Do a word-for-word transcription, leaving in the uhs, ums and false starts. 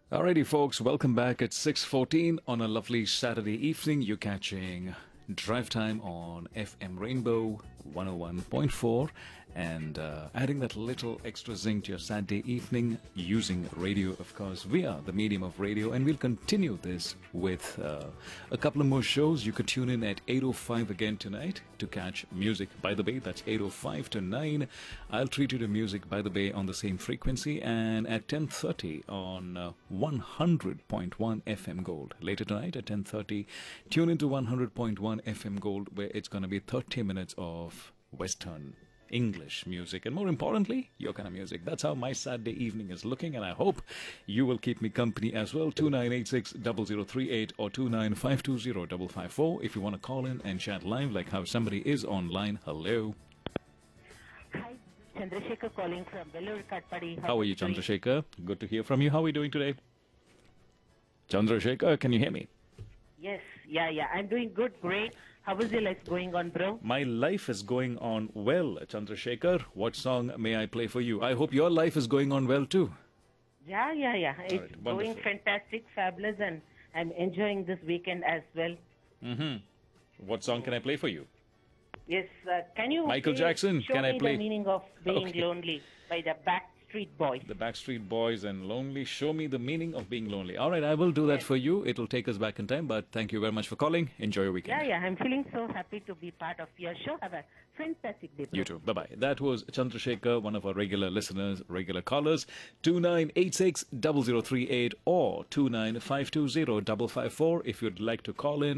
Alrighty, folks, welcome back at six fourteen on a lovely Saturday evening. You're catching Drive Time on F M Rainbow one oh one point four and uh, adding that little extra zing to your Saturday evening using radio, of course. We are the medium of radio, and we'll continue this with uh, a couple of more shows. You could tune in at eight oh five again tonight to catch Music by the Bay. That's eight oh five to nine. I'll treat you to Music by the Bay on the same frequency, and at ten thirty on uh, one hundred point one F M Gold. Later tonight at ten thirty, tune into one hundred point one F M Gold, where it's going to be thirty minutes of Western English music, and more importantly, your kind of music. That's how my Saturday evening is looking, and I hope you will keep me company as well. two nine eight six, zero zero three eight or two nine five two zero five five four if you want to call in and chat live, like how somebody is online. Hello. Hi, Chandrasekhar calling from Vellore Katpadi. How are you, Chandrasekhar? Good to hear from you. How are we doing today? Chandrasekhar, can you hear me? Yes, yeah, yeah. I'm doing good, great. How is your life going on, bro? My life is going on well, Chandrasekhar. What song may I play for you? I hope your life is going on well too. Yeah, yeah, yeah. It's right, going wonderful. fantastic, fabulous, and I'm enjoying this weekend as well. Mm-hmm. What song can I play for you? Yes, uh, can you Michael please Jackson, show can I me play? the meaning of being Okay. lonely by the Backstreet Boys? The Backstreet Boys and Lonely. Show me the meaning of being lonely. All right, I will do that for you. It'll take us back in time, but thank you very much for calling. Enjoy your weekend. Yeah, yeah. I'm feeling so happy to be part of your show. Have a fantastic day, bro. You too. Bye-bye. That was Chandrasekhar, one of our regular listeners, regular callers. two nine eight six, zero zero three eight or two nine five two zero five five four if you'd like to call in.